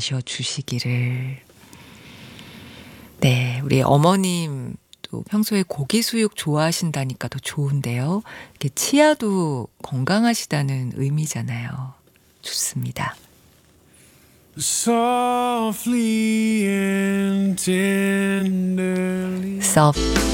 마셔 주시기를. 네, 우리 어머님 또 평소에 고기 수육 좋아하신다니까 더 좋은데요. 이렇게 치아도 건강하시다는 의미잖아요. 좋습니다. Softly and tenderly. Soft